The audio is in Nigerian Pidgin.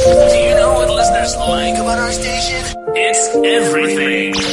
Do you know what listeners like about our station? It's everything.